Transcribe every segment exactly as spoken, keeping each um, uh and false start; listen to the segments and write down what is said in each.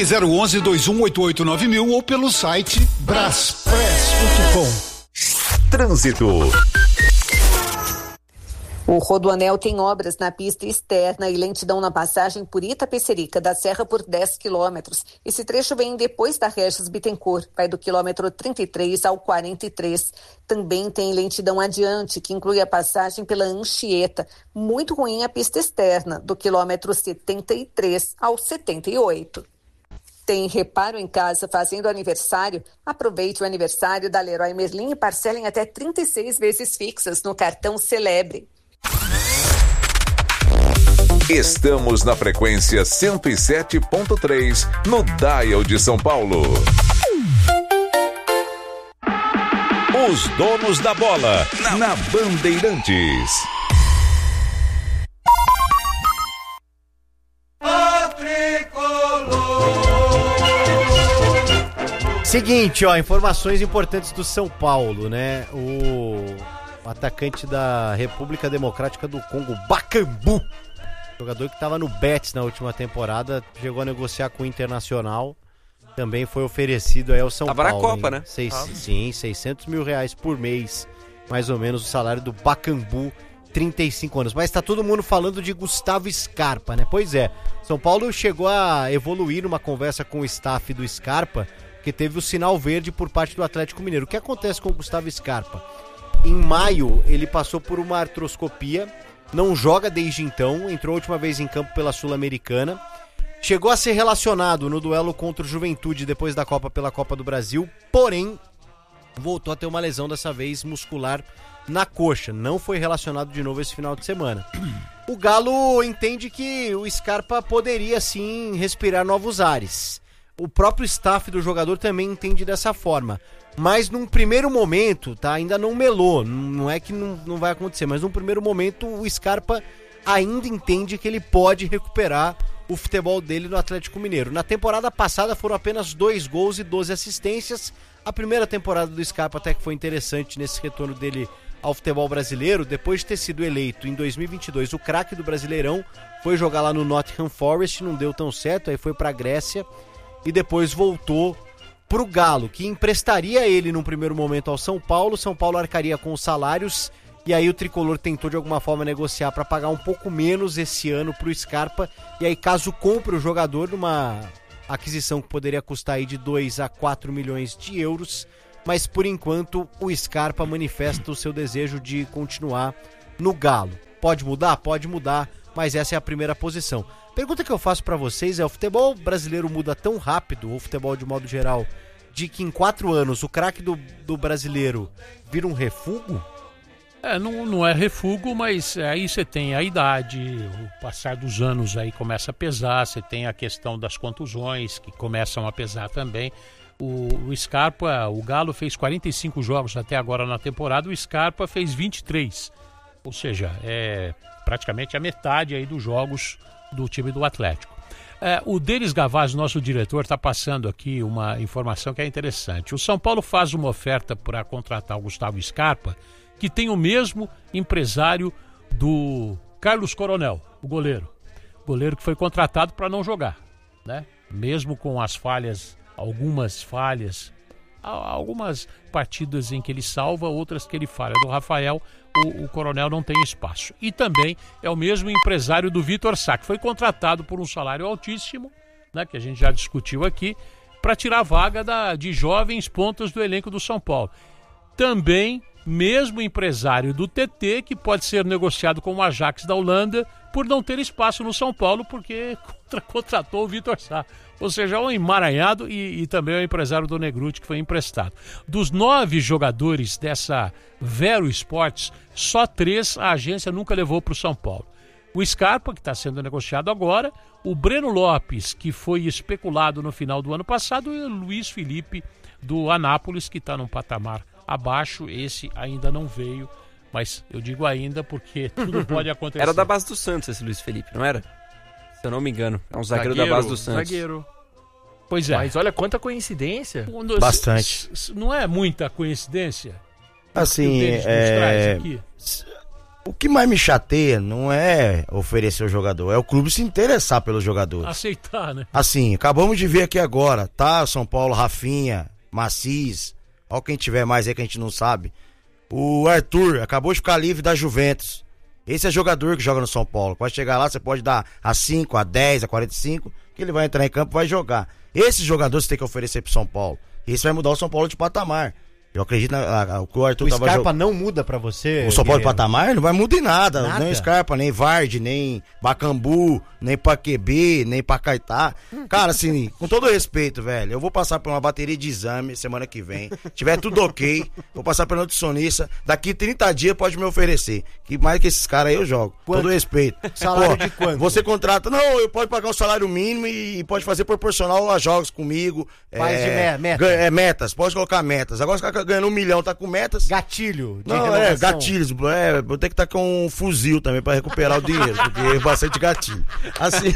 zero um um, dois um oito oito nove mil ou pelo site braspress ponto com. Trânsito. O Rodoanel tem obras na pista externa e lentidão na passagem por Itapecerica da Serra por dez quilômetros. Esse trecho vem depois da Regis Bittencourt, vai do quilômetro trinta e três ao quarenta e três. Também tem lentidão adiante, que inclui a passagem pela Anchieta. Muito ruim a pista externa, do quilômetro setenta e três ao setenta e oito. Tem reparo em casa fazendo aniversário? Aproveite o aniversário da Leroy Merlin e parcelem até trinta e seis vezes fixas no cartão Celebre. Estamos na frequência cento e sete ponto três, no Dial de São Paulo. Os donos da bola, na, na Bandeirantes. Seguinte, ó, informações importantes do São Paulo, né? O atacante da República Democrática do Congo, Bakambu, jogador que estava no Betis na última temporada, chegou a negociar com o Internacional, também foi oferecido aí ao São tava Paulo. Tava na Copa, hein? né? Seis, ah. Sim, seiscentos mil reais por mês, mais ou menos o salário do Bakambu, trinta e cinco anos. Mas tá todo mundo falando de Gustavo Scarpa, né? Pois é, São Paulo chegou a evoluir numa conversa com o staff do Scarpa, que teve o sinal verde por parte do Atlético Mineiro. O que acontece com o Gustavo Scarpa? Em maio, ele passou por uma artroscopia, não joga desde então, entrou a última vez em campo pela Sul-Americana, chegou a ser relacionado no duelo contra o Juventude depois da Copa pela Copa do Brasil, porém, voltou a ter uma lesão, dessa vez muscular, na coxa. Não foi relacionado de novo esse final de semana. O Galo entende que o Scarpa poderia, sim, respirar novos ares. O próprio staff do jogador também entende dessa forma. Mas num primeiro momento, tá, ainda não melou, não é que não, não vai acontecer, mas num primeiro momento o Scarpa ainda entende que ele pode recuperar o futebol dele no Atlético Mineiro. Na temporada passada foram apenas dois gols e doze assistências. A primeira temporada do Scarpa até que foi interessante nesse retorno dele ao futebol brasileiro, depois de ter sido eleito em dois mil e vinte e dois o craque do Brasileirão, foi jogar lá no Nottingham Forest, não deu tão certo, aí foi pra Grécia e depois voltou pro Galo, que emprestaria ele num primeiro momento ao São Paulo. São Paulo arcaria com os salários e aí o Tricolor tentou de alguma forma negociar para pagar um pouco menos esse ano pro Scarpa, e aí caso compre o jogador numa aquisição que poderia custar aí de dois a quatro milhões de euros, mas por enquanto o Scarpa manifesta o seu desejo de continuar no Galo. Pode mudar? Pode mudar, mas essa é a primeira posição. Pergunta que eu faço pra vocês é: o futebol brasileiro muda tão rápido, o futebol de modo geral, de que em quatro anos o craque do, do brasileiro vira um refúgio? É, não, não é refúgio, mas aí você tem a idade, o passar dos anos aí começa a pesar, você tem a questão das contusões que começam a pesar também. O, o Scarpa, o Galo fez quarenta e cinco jogos até agora na temporada, o Scarpa fez vinte e três, ou seja, é praticamente a metade aí dos jogos do time do Atlético. É, o Denis Gavaz, nosso diretor, está passando aqui uma informação que é interessante. O São Paulo faz uma oferta para contratar o Gustavo Scarpa, que tem o mesmo empresário do Carlos Coronel, o goleiro. Goleiro que foi contratado para não jogar, né? Mesmo com as falhas, algumas falhas, algumas partidas em que ele salva, outras que ele falha. Do Rafael, o, o Coronel não tem espaço. E também é o mesmo empresário do Vitor Sá, que foi contratado por um salário altíssimo, né, que a gente já discutiu aqui, para tirar a vaga da, de jovens pontas do elenco do São Paulo. Também, mesmo empresário do T T, que pode ser negociado com o Ajax da Holanda por não ter espaço no São Paulo, porque contra, contratou o Vitor Sá. Ou seja, é um emaranhado, e, e também é o empresário do Negruti, que foi emprestado. Dos nove jogadores dessa Vero Esportes, só três a agência nunca levou para o São Paulo. O Scarpa, que está sendo negociado agora, o Breno Lopes, que foi especulado no final do ano passado, e o Luiz Felipe, do Anápolis, que está num patamar abaixo. Esse ainda não veio, mas eu digo ainda porque tudo pode acontecer. Era da base do Santos esse Luiz Felipe, não era? Se eu não me engano, é um zagueiro, zagueiro da base do Santos. Zagueiro. Pois é. Mas olha quanta coincidência. Bastante. Não é muita coincidência? Assim, é... O que mais me chateia não é oferecer o jogador, é o clube se interessar pelos jogadores. Aceitar, né? Assim, acabamos de ver aqui agora, tá? São Paulo, Rafinha, Macis, ó quem tiver mais aí que a gente não sabe. O Arthur acabou de ficar livre da Juventus. Esse é jogador que joga no São Paulo. Pode chegar lá, você pode dar a cinco, a dez, a quarenta e cinco, que ele vai entrar em campo e vai jogar. Esse jogador você tem que oferecer pro São Paulo. Esse vai mudar o São Paulo de patamar. Eu acredito na, que o Arthur o tava Scarpa jogando. Não muda pra você? O São Paulo de Guerreiro? patamar não vai mudar em nada. Nada? Nem Scarpa, nem Vardy, nem Bacambu, nem Paquebê, nem Pacaitá. Cara, assim, com todo respeito, velho, eu vou passar por uma bateria de exame semana que vem. Tiver tudo ok, vou passar pela nutricionista. Daqui trinta dias pode me oferecer. Que mais que esses caras aí eu jogo. Com todo respeito. Salário Pô, de quanto? Você contrata, não, eu pode pagar um salário mínimo e pode fazer proporcional a jogos comigo. Faz de me- meta. ganha- É, metas, pode colocar metas. Agora você tá ganhando um milhão, tá com metas. Gatilho de Não, renovação. é, gatilhos. É, vou ter que estar com um fuzil também pra recuperar o dinheiro, porque é bastante gatilho. Assim,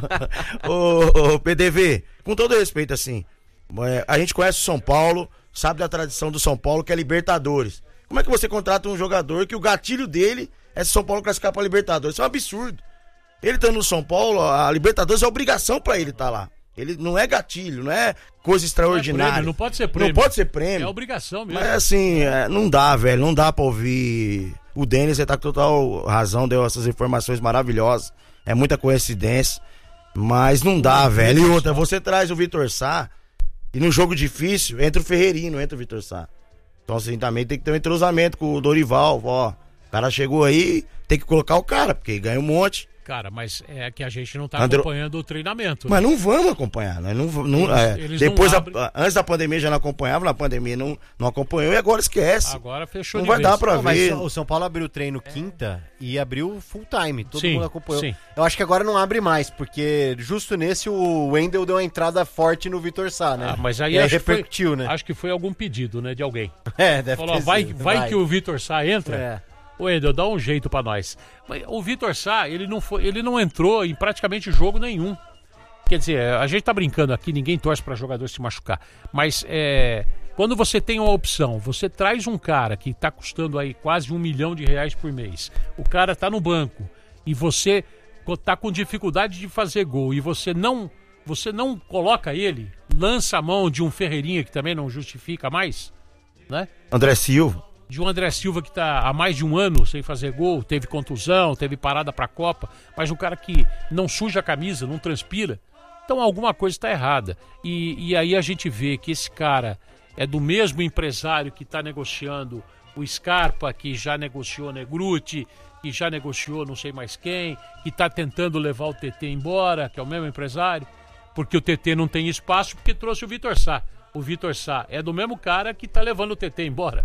o, o P D V, com todo respeito, assim, é, a gente conhece o São Paulo, sabe da tradição do São Paulo, que é Libertadores. Como é que você contrata um jogador que o gatilho dele é se São Paulo classificar pra Libertadores? Isso é um absurdo. Ele estando no São Paulo, a Libertadores é obrigação pra ele estar lá. Ele não é gatilho, não é coisa extraordinária. Não é prêmio, não pode ser prêmio. Não pode ser prêmio. É obrigação mesmo. Mas assim, é, não dá, velho, não dá pra ouvir. O Denis, você tá com total razão, deu essas informações maravilhosas. É muita coincidência. Mas não dá, velho. E outra, você traz o Vitor Sá e num jogo difícil, entra o Ferreirinho, não entra o Vitor Sá. Então assim, também tem que ter um entrosamento com o Dorival, ó. O cara chegou aí, tem que colocar o cara, porque ganha um monte. Cara, mas é que a gente não tá André- acompanhando o treinamento. Mas né? não vamos acompanhar, né? Não, não, Eles- é, eles depois, não a- abrem- a- antes da pandemia já não acompanhava, na pandemia não, não acompanhou e agora esquece. Agora fechou Não de vai vez. dar pra Não, mas ver. o São Paulo abriu o treino quinta e abriu full time. Todo Sim, mundo acompanhou. sim. Eu acho que agora não abre mais, porque justo nesse o Wendel deu uma entrada forte no Vitor Sá, né? Ah, mas aí E acho que foi- repercutiu, né? Acho que foi algum pedido, né, de alguém. É, deve Falou, ó, ter vai, sido. vai que o Vitor Sá entra. É. Ô, Wendel, dá um jeito pra nós. Mas o Vitor Sá, ele não, foi, ele não entrou em praticamente jogo nenhum. Quer dizer, a gente tá brincando aqui, ninguém torce pra jogador se machucar. Mas é, quando você tem uma opção, você traz um cara que tá custando aí quase um milhão de reais por mês. O cara tá no banco e você tá com dificuldade de fazer gol e você não, você não coloca ele, lança a mão de um Ferreirinha que também não justifica mais, né? André Silva. De um André Silva que está há mais de um ano sem fazer gol, teve contusão, teve parada para a Copa, mas um cara que não suja a camisa, não transpira. Então alguma coisa está errada. E, e aí a gente vê que esse cara é do mesmo empresário que está negociando o Scarpa, que já negociou o Negruti, que já negociou não sei mais quem, que está tentando levar o T T embora, que é o mesmo empresário, porque o T T não tem espaço porque trouxe o Vitor Sá. O Vitor Sá é do mesmo cara que está levando o T T embora.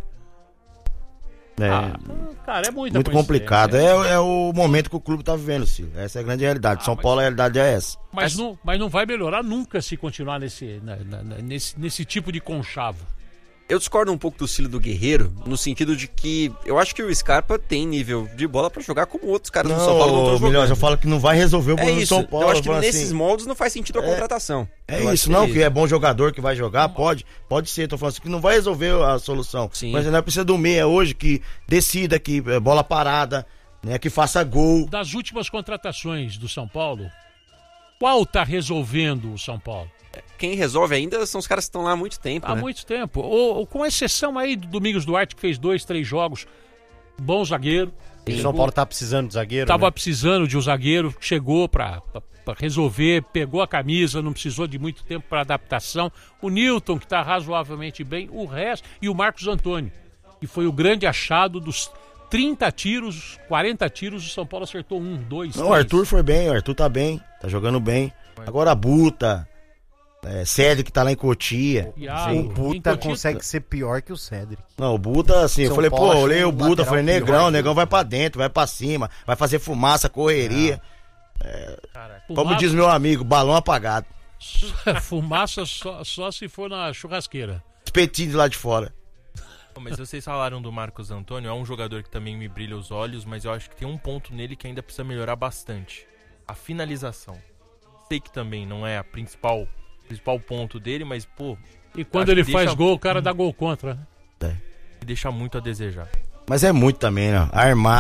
É, Ah, cara, é muita muito coincidência. complicado. É, é o momento que o clube tá vivendo, Silvio. Essa é a grande realidade. Ah, São mas- Paulo, a realidade é essa. Mas não, mas não vai melhorar nunca se continuar nesse, na- na- na- nesse, nesse tipo de conchavo. Eu discordo um pouco do estilo do Guerreiro, no sentido de que eu acho que o Scarpa tem nível de bola pra jogar como outros caras do São Paulo não estão jogando. Milhões, eu falo que não vai resolver o É problema do isso, São Paulo. eu acho que falo nesses assim, moldes não faz sentido a contratação. É Eu acho isso, não, que é bom jogador que vai jogar, pode, pode ser, tô falando assim, que não vai resolver a solução. Sim. Mas ainda precisa do meia hoje que decida, que é, bola parada, né, que faça gol. Das últimas contratações do São Paulo, qual tá resolvendo o São Paulo? Quem resolve ainda são os caras que estão lá há muito tempo, Há né? muito tempo. Ou, ou com exceção aí do Domingos Duarte, que fez dois, três jogos, bom zagueiro. O São Paulo tá precisando de zagueiro, Tava né? precisando de um zagueiro, chegou pra, pra, pra resolver, pegou a camisa, não precisou de muito tempo para adaptação. O Newton, que tá razoavelmente bem, o resto, e o Marcos Antônio, que foi o grande achado dos trinta tiros, quarenta tiros, o São Paulo acertou um, dois, Não, o três. Arthur foi bem, o Arthur tá bem, tá jogando bem. Agora a Buta, é, Cédric que tá lá em Cotia. Iago, O Buta Encontito- consegue ser pior que o Cédric. Não, o Buta, assim, eu São falei, Paulo pô, eu achou olhei o um Buta, lateral falei, pior negrão, que- o negão vai pra dentro, vai pra cima, vai fazer fumaça, correria. Como Fumaça- diz meu amigo, balão apagado. Fumaça só, só se for na churrasqueira. Espetinho de lá de fora. Pô, mas vocês falaram do Marcos Antônio, é um jogador que também me brilha os olhos, mas eu acho que tem um ponto nele que ainda precisa melhorar bastante. A finalização. Sei que também não é a principal, principal ponto dele, mas, pô, E quando Acho ele que faz deixa- gol, o cara dá gol contra, né? deixa muito a desejar. Mas é muito também, né? Armar. É,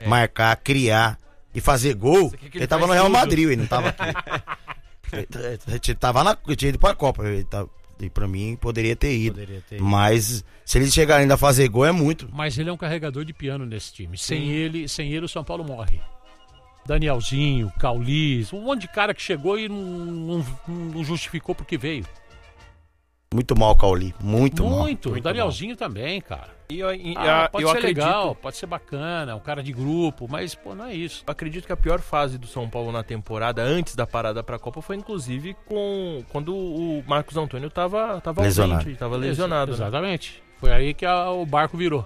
é. marcar, criar e fazer gol, ele, ele tava no Real tudo. Madrid, ele não tava aqui. ele, ele tava na, ele tinha ido pra Copa, ele tava, e pra mim poderia ter ido. Poderia ter ido. Mas se ele chegar ainda a fazer gol é muito. Mas ele é um carregador de piano nesse time. Sem ele, sem ele o São Paulo morre. Danielzinho, Caulis, um monte de cara que chegou e não, não, não justificou porque veio. Muito mal, Cauli. Muito, muito mal. Muito. O Danielzinho mal. Também, cara. E, e, ah, pode eu ser acredito... legal, pode ser bacana, um cara de grupo, mas, pô, não é isso. Eu acredito que a pior fase do São Paulo na temporada, antes da parada pra Copa, foi inclusive com quando o Marcos Antônio tava, tava lesionado. ausente, tava lesionado. Ex- exatamente. Né? Foi aí que a, o barco virou.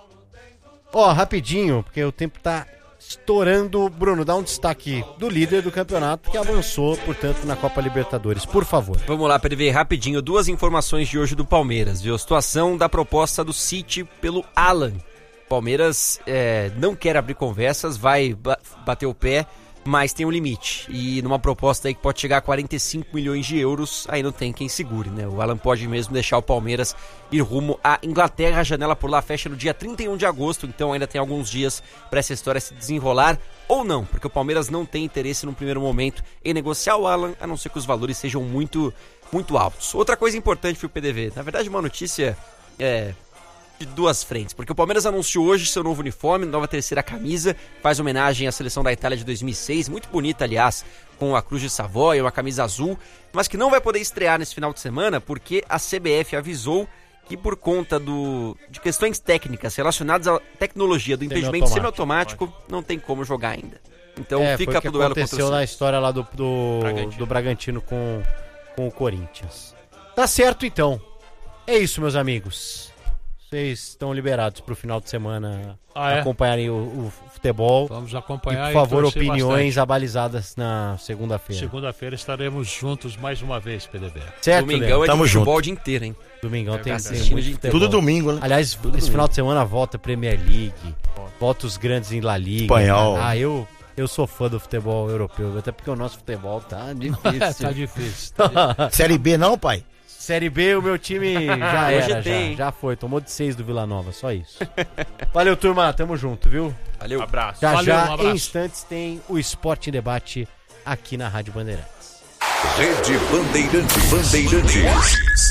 Ó, oh, rapidinho, porque o tempo tá estourando. Bruno, dá um destaque do líder do campeonato que avançou, portanto, na Copa Libertadores, por favor. Vamos lá, P D V, rapidinho, duas informações de hoje do Palmeiras, viu? A situação da proposta do City pelo Alan. Palmeiras é, não quer abrir conversas, vai bater o pé, mas tem um limite. E numa proposta aí que pode chegar a quarenta e cinco milhões de euros, aí não tem quem segure, né? O Alan pode mesmo deixar o Palmeiras ir rumo à Inglaterra. A janela por lá fecha no dia trinta e um de agosto, então ainda tem alguns dias para essa história se desenrolar ou não, porque o Palmeiras não tem interesse no primeiro momento em negociar o Alan, a não ser que os valores sejam muito, muito altos. Outra coisa importante para o P D V, na verdade uma notícia é... de duas frentes, porque o Palmeiras anunciou hoje seu novo uniforme, nova terceira camisa, faz homenagem à seleção da Itália de dois mil e seis, muito bonita, aliás, com a Cruz de Savoia, uma camisa azul, mas que não vai poder estrear nesse final de semana, porque a C B F avisou que por conta do, de questões técnicas relacionadas à tecnologia do impedimento semiautomático, não tem como jogar ainda. Então é, fica pro duelo contra o aconteceu na história lá do, do Bragantino, do Bragantino com, com o Corinthians. Tá certo, então. É isso, meus amigos. Vocês estão liberados pro final de semana ah, é? acompanharem o, o futebol. Vamos acompanhar e, por favor, e opiniões bastante. abalizadas na segunda-feira. Segunda-feira estaremos juntos mais uma vez, P D B. Certo, Domingão é de futebol o dia inteiro, hein? Domingão tem, tem muito futebol. Tudo domingo, né? Aliás, Tudo esse domingo. final de semana volta a Premier League, volta os grandes em La Liga. Espanhol. Ah, eu... Eu sou fã do futebol europeu, até porque o nosso futebol tá difícil. tá difícil. Tá difícil. Série B não, pai? Série B, o meu time já era, já, já foi. Tomou de seis do Vila Nova, só isso. Valeu, turma, tamo junto, viu? Valeu. Um abraço. Já Valeu, já, um abraço. em instantes, tem o Esporte em Debate aqui na Rádio Bandeirantes. Rede Bandeirantes. Bandeirantes.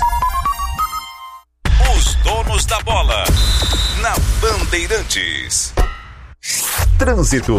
Os donos da bola. Na Bandeirantes. Trânsito.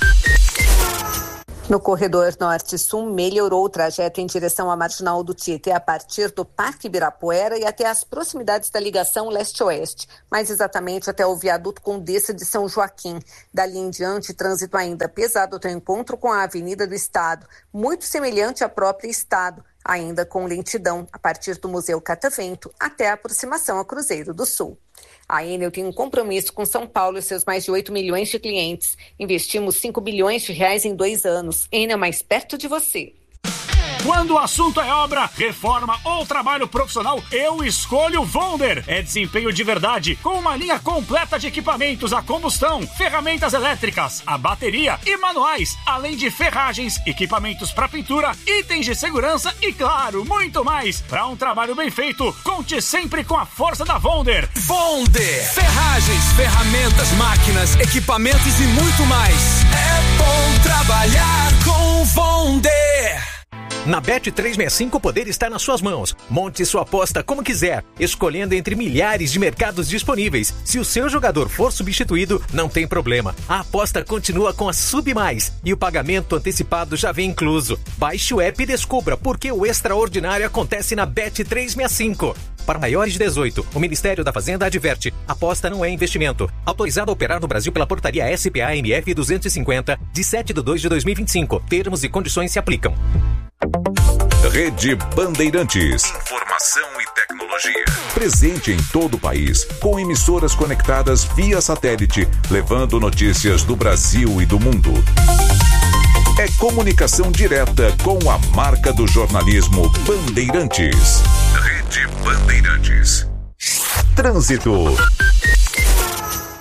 No corredor norte-sul, melhorou o trajeto em direção à Marginal do Tietê a partir do Parque Ibirapuera e até as proximidades da ligação leste-oeste, mais exatamente até o viaduto Condessa de São Joaquim. Dali em diante, trânsito ainda pesado até o encontro com a Avenida do Estado, muito semelhante à própria Estado, ainda com lentidão a partir do Museu Catavento até a aproximação a Cruzeiro do Sul. A Enel tem um compromisso com São Paulo e seus mais de oito milhões de clientes. Investimos cinco bilhões de reais em dois anos. Enel mais perto de você. Quando o assunto é obra, reforma ou trabalho profissional, eu escolho Vonder. É desempenho de verdade, com uma linha completa de equipamentos a combustão, ferramentas elétricas, a bateria e manuais, além de ferragens, equipamentos para pintura, itens de segurança e, claro, muito mais. Para um trabalho bem feito, conte sempre com a força da Vonder. Vonder. Ferragens, ferramentas, máquinas, equipamentos e muito mais. É bom trabalhar com Vonder. Na Bet trezentos e sessenta e cinco o poder está nas suas mãos. Monte sua aposta como quiser, escolhendo entre milhares de mercados disponíveis. Se o seu jogador for substituído, não tem problema. A aposta continua com a Sub Mais e o pagamento antecipado já vem incluso. Baixe o app e descubra por que o extraordinário acontece na Bet trezentos e sessenta e cinco. Para maiores de dezoito, o Ministério da Fazenda adverte: aposta não é investimento. Autorizado a operar no Brasil pela portaria S P A M F duzentos e cinquenta, de sete de dois de dois mil e vinte e cinco. Termos e condições se aplicam. Rede Bandeirantes. Informação e tecnologia. Presente em todo o país, com emissoras conectadas via satélite, levando notícias do Brasil e do mundo. É comunicação direta com a marca do jornalismo Bandeirantes. Rede Bandeirantes. Trânsito.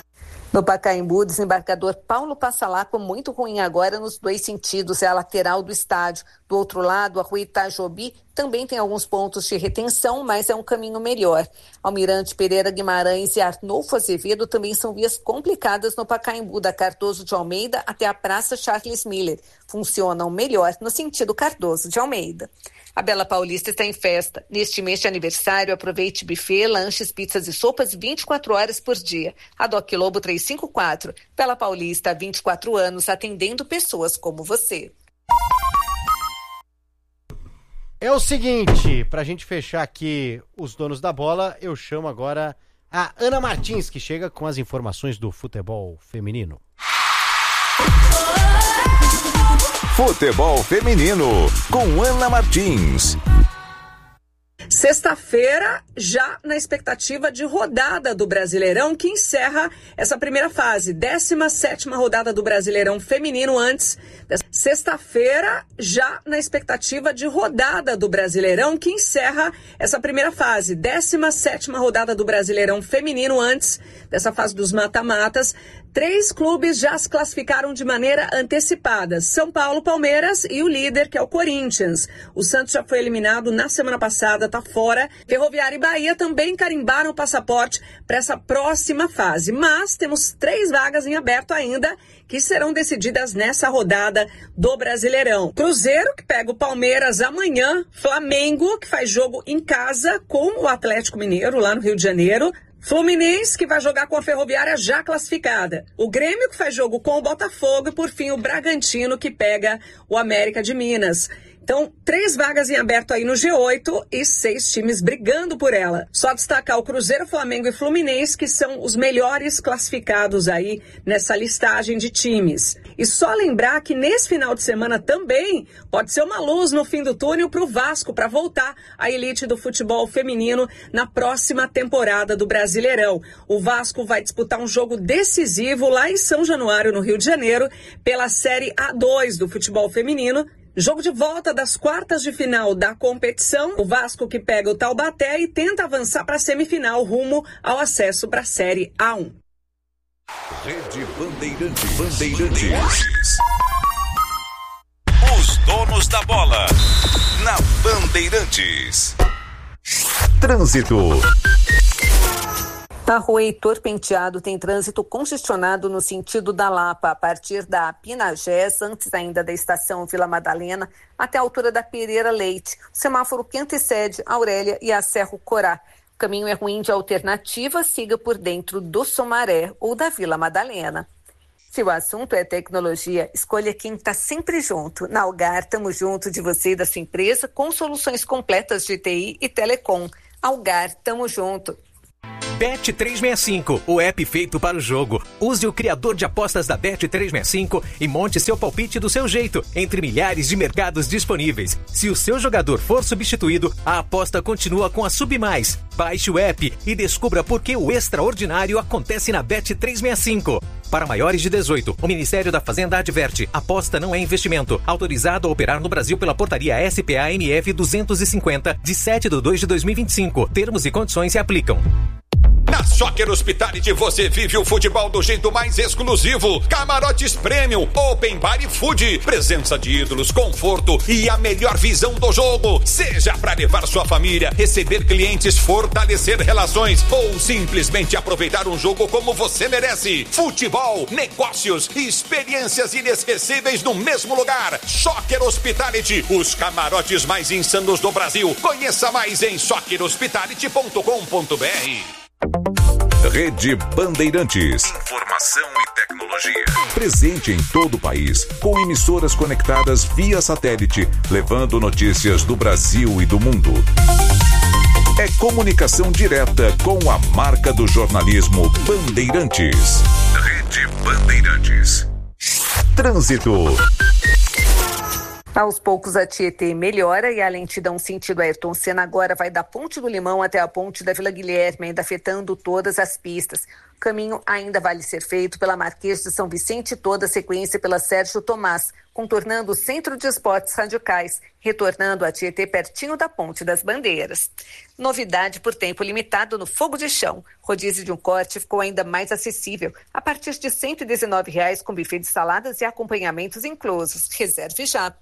No Pacaembu, o desembargador Paulo Passalaco muito ruim agora nos dois sentidos, é a lateral do estádio. Do outro lado, a rua Itajobi também tem alguns pontos de retenção, mas é um caminho melhor. Almirante Pereira Guimarães e Arnolfo Azevedo também são vias complicadas no Pacaembu, da Cardoso de Almeida até a Praça Charles Miller. Funcionam melhor no sentido Cardoso de Almeida. A Bela Paulista está em festa. Neste mês de aniversário, aproveite buffet, lanches, pizzas e sopas vinte e quatro horas por dia. A Doc Lobo trezentos e cinquenta e quatro. Bela Paulista, há vinte e quatro anos, atendendo pessoas como você. É o seguinte, pra gente fechar aqui os donos da bola, eu chamo agora a Ana Martins, que chega com as informações do futebol feminino. Futebol Feminino, com Ana Martins. Sexta-feira, já na expectativa de rodada do Brasileirão, que encerra essa primeira fase, décima sétima rodada do Brasileirão Feminino antes. Dessa... Sexta-feira, já na expectativa de rodada do Brasileirão, que encerra essa primeira fase, décima sétima rodada do Brasileirão Feminino antes dessa fase dos mata-matas. Três clubes já se classificaram de maneira antecipada: São Paulo, Palmeiras e o líder, que é o Corinthians. O Santos já foi eliminado na semana passada, está fora. Ferroviária e Bahia também carimbaram o passaporte para essa próxima fase. Mas temos três vagas em aberto ainda, que serão decididas nessa rodada do Brasileirão. Cruzeiro, que pega o Palmeiras amanhã. Flamengo, que faz jogo em casa com o Atlético Mineiro, lá no Rio de Janeiro. Fluminense, que vai jogar com a Ferroviária já classificada. O Grêmio, que faz jogo com o Botafogo. E, por fim, o Bragantino, que pega o América de Minas. Então, três vagas em aberto aí no G oito e seis times brigando por ela. Só destacar o Cruzeiro, Flamengo e Fluminense, que são os melhores classificados aí nessa listagem de times. E só lembrar que nesse final de semana também pode ser uma luz no fim do túnel para o Vasco, para voltar à elite do futebol feminino na próxima temporada do Brasileirão. O Vasco vai disputar um jogo decisivo lá em São Januário, no Rio de Janeiro, pela Série A dois do futebol feminino. Jogo de volta das quartas de final da competição. O Vasco, que pega o Taubaté e tenta avançar para a semifinal rumo ao acesso para a Série A um. Rede Bandeirantes. Bandeirantes. Os donos da bola. Na Bandeirantes. Trânsito. A rua Heitor Penteado tem trânsito congestionado no sentido da Lapa, a partir da Pinagés, antes ainda da estação Vila Madalena, até a altura da Pereira Leite. O semáforo que antecede a Aurélia e a Cerro Corá. O caminho é ruim de alternativa, siga por dentro do Sumaré ou da Vila Madalena. Se o assunto é tecnologia, escolha quem está sempre junto. Na Algar, estamos junto de você e da sua empresa, com soluções completas de T I e telecom. Algar, estamos junto. Bet trezentos e sessenta e cinco, o app feito para o jogo. Use o criador de apostas da Bet trezentos e sessenta e cinco e monte seu palpite do seu jeito, entre milhares de mercados disponíveis. Se o seu jogador for substituído, a aposta continua com a Submais. Baixe o app e descubra por que o extraordinário acontece na Bet trezentos e sessenta e cinco. Para maiores de dezoito, o Ministério da Fazenda adverte: aposta não é investimento. Autorizado a operar no Brasil pela portaria S P A M F duzentos e cinquenta, de sete de dois de dois mil e vinte e cinco. Termos e condições se aplicam. Na Soccer Hospitality você vive o futebol do jeito mais exclusivo. Camarotes Premium, Open Bar e Food. Presença de ídolos, conforto e a melhor visão do jogo. Seja para levar sua família, receber clientes, fortalecer relações ou simplesmente aproveitar um jogo como você merece. Futebol, negócios e experiências inesquecíveis no mesmo lugar. Soccer Hospitality, os camarotes mais insanos do Brasil. Conheça mais em soccer hospitality ponto com ponto b r. Rede Bandeirantes. Informação e tecnologia. Presente em todo o país, com emissoras conectadas via satélite, levando notícias do Brasil e do mundo. É comunicação direta com a marca do jornalismo Bandeirantes. Rede Bandeirantes. Trânsito. Aos poucos a Tietê melhora e a lentidão sentido Ayrton Senna agora vai da Ponte do Limão até a Ponte da Vila Guilherme, ainda afetando todas as pistas. O caminho ainda vale ser feito pela Marquês de São Vicente e toda a sequência pela Sérgio Tomás, contornando o Centro de Esportes Radicais, retornando a Tietê pertinho da Ponte das Bandeiras. Novidade por tempo limitado no Fogo de Chão. Rodízio de um corte ficou ainda mais acessível, a partir de cento e dezenove reais com buffet de saladas e acompanhamentos inclusos. Reserve já.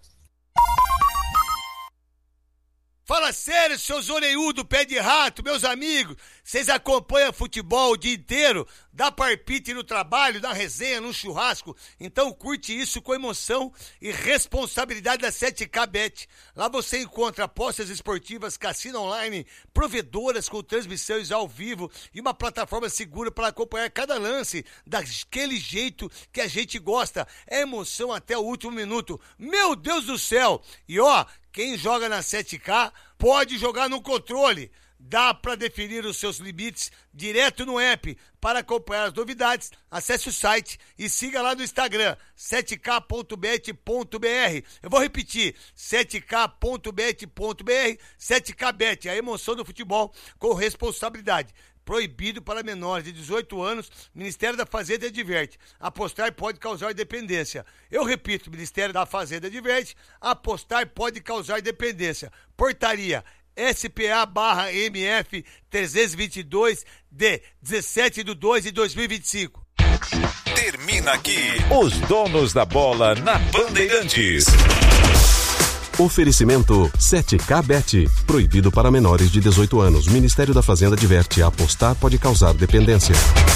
Fala sério, seus orelhudos, pé de rato, meus amigos. Vocês acompanham futebol o dia inteiro? Dá parpite no trabalho, na resenha, no churrasco? Então curte isso com emoção e responsabilidade da sete K Bet. Lá você encontra apostas esportivas, cassino online, provedoras com transmissões ao vivo e uma plataforma segura para acompanhar cada lance daquele jeito que a gente gosta. É emoção até o último minuto. Meu Deus do céu! E ó, quem joga na sete K pode jogar no controle. Dá para definir os seus limites direto no app. Para acompanhar as novidades, acesse o site e siga lá no Instagram, sete k ponto bet ponto b r. Eu vou repetir, sete k ponto bet ponto b r, sete K Bet, a emoção do futebol com responsabilidade. Proibido para menores de dezoito anos, Ministério da Fazenda adverte. Apostar pode causar dependência. Eu repito, Ministério da Fazenda adverte. Apostar pode causar dependência. Portaria S P A barra M F trezentos e vinte e dois de dezessete de dois de dois mil e vinte e cinco. Termina aqui os donos da bola na Bandeirantes. Oferecimento sete K Bet. Proibido para menores de dezoito anos. Ministério da Fazenda adverte. Apostar pode causar dependência.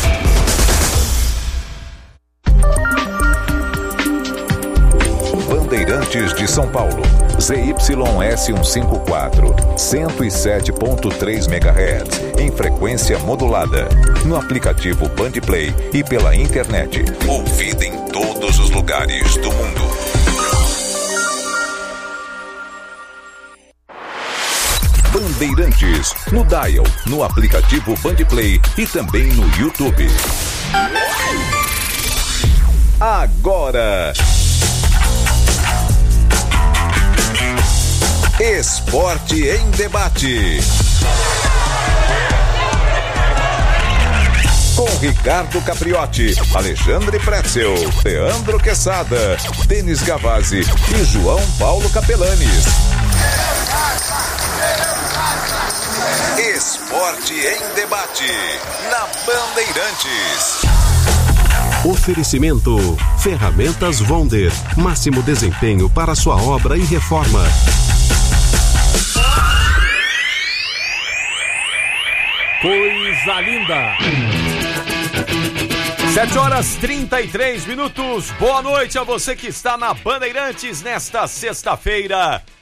Bandeirantes de São Paulo. Z Y S cento e cinquenta e quatro. cento e sete ponto três megahertz. Em frequência modulada. No aplicativo Bandplay e pela internet. Ouvida em todos os lugares do mundo. Bandeirantes, no Dial, no aplicativo Bandplay e também no YouTube. Agora, Esporte em Debate. Com Ricardo Capriotti, Alexandre Pretzel, Leandro Quesada, Denis Gavazzi e João Paulo Capelanes. Esporte em Debate, na Bandeirantes. Oferecimento Ferramentas Wonder. Máximo desempenho para sua obra e reforma. Coisa linda. sete horas e trinta e três minutos. Boa noite a você que está na Bandeirantes nesta sexta-feira.